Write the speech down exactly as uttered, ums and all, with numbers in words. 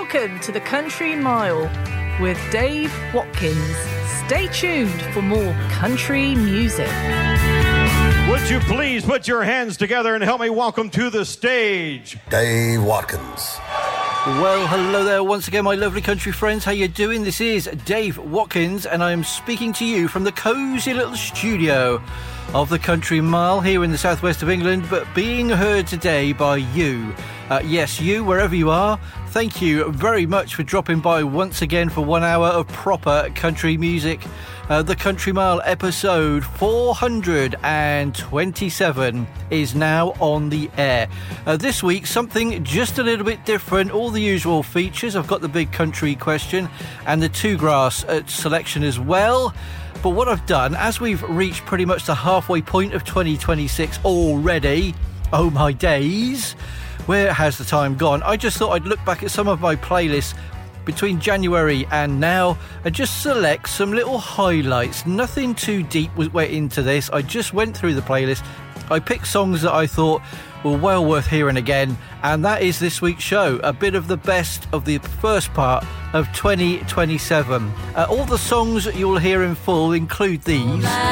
Welcome to the Country Mile with Dave Watkins. Stay tuned for more country music. Would you please put your hands together and help me welcome to the stage Dave Watkins. Well, hello there once again, my lovely country friends. How you doing? This is Dave Watkins, and I am speaking to you from the cosy little studio of the Country Mile here in the southwest of England, but being heard today by you. Uh, yes, you, wherever you are. Thank you very much for dropping by once again for one hour of proper country music. Uh, the Country Mile episode four hundred twenty-seven is now on the air. Uh, this week, something just a little bit different. All the usual features. I've got the big country question and the two grass uh, selection as well. But what I've done, as we've reached pretty much the halfway point of twenty twenty-six already, oh my days, where has the time gone? I just thought I'd look back at some of my playlists between January and now and just select some little highlights. Nothing too deep went into this. I just went through the playlist. I picked songs that I thought were well worth hearing again, and that is this week's show. A bit of the best of the first part of twenty twenty-seven. Uh, all the songs that you'll hear in full include these.